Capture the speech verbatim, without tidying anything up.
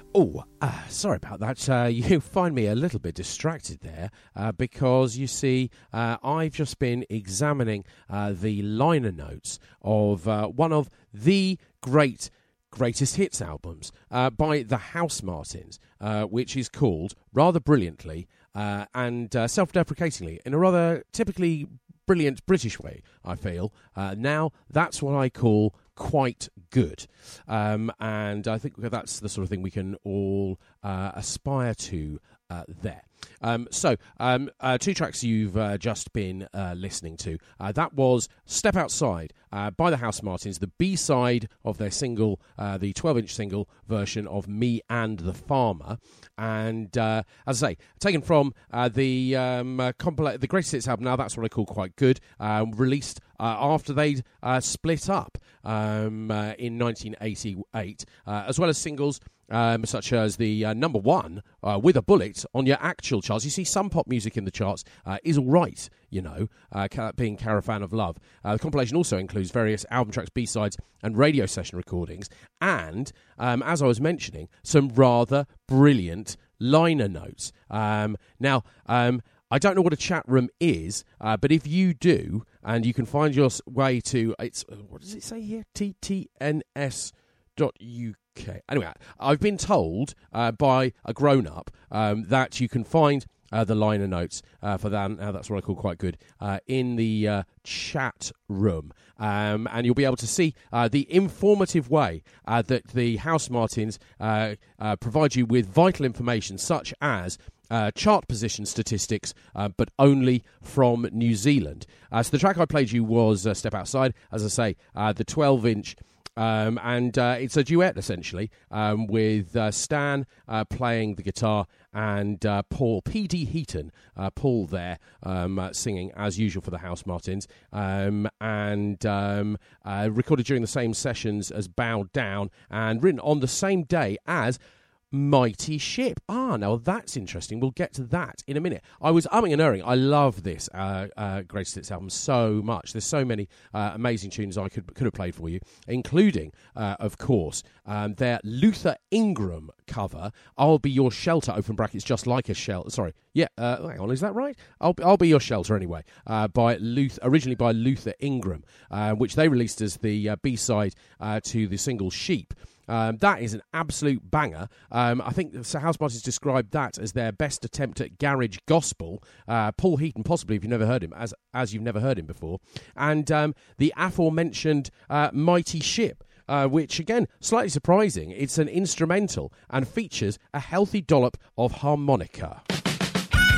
Oh, uh, sorry about that. Uh, you find me a little bit distracted there uh, because, you see, uh, I've just been examining uh, the liner notes of uh, one of the great greatest hits albums uh, by the Housemartins, uh, which is called, rather brilliantly uh, and uh, self-deprecatingly, in a rather typically brilliant British way, I feel, uh, Now That's What I Call Quite Good. Um, and I think that's the sort of thing we can all uh, aspire to uh, there. Um, so, um, uh, two tracks you've uh, just been uh, listening to. Uh, that was Step Outside uh, by the Housemartins, the B-side of their single, uh, the twelve-inch single version of Me and the Farmer. And, uh, as I say, taken from uh, the um, uh, compil- the Greatest Hits album, Now That's What I Call Quite Good, uh, released uh, after they'd uh, split up um, uh, in nineteen eighty-eight, uh, as well as singles Um, such as the uh, number one, uh, With a Bullet, on your actual charts. You see, some pop music in the charts uh, is all right, you know, uh, ca- being Caravan of Love. Uh, the compilation also includes various album tracks, B-sides, and radio session recordings, and, um, as I was mentioning, some rather brilliant liner notes. Um, now, um, I don't know what a chat room is, uh, but if you do, and you can find your way to, it's what does it say here? T T N S dot U K. Anyway, I've been told uh, by a grown-up um, that you can find uh, the liner notes uh, for that. Now that's what I call quite good uh, in the uh, chat room, um, and you'll be able to see uh, the informative way uh, that the Housemartins uh, uh, provide you with vital information, such as Uh, chart position statistics, uh, but only from New Zealand. Uh, so the track I played you was uh, Step Outside, as I say, uh, the twelve-inch, um, and uh, it's a duet, essentially, um, with uh, Stan uh, playing the guitar and uh, Paul, P D Heaton, uh, Paul there, um, uh, singing, as usual, for the Housemartins, um, and um, uh, recorded during the same sessions as Bowed Down, and written on the same day as Mighty Ship. Ah, now that's interesting. We'll get to that in a minute. I was umming and erring. I love this uh, uh, Greatest Hits album so much. There's so many uh, amazing tunes I could could have played for you, including, uh, of course, um, their Luther Ingram cover, I'll Be Your Shelter, open brackets, just like a shelter. Sorry. Yeah, uh, hang on, is that right? I'll, I'll Be Your Shelter, anyway, uh, by Luther, originally by Luther Ingram, uh, which they released as the uh, B-side uh, to the single Sheep. Um, that is an absolute banger. Um, I think the Housemartins described that as their best attempt at garage gospel. Uh, Paul Heaton, possibly, if you've never heard him, as as you've never heard him before. And um, the aforementioned uh, Mighty Ship, uh, which, again, slightly surprising. It's an instrumental and features a healthy dollop of harmonica.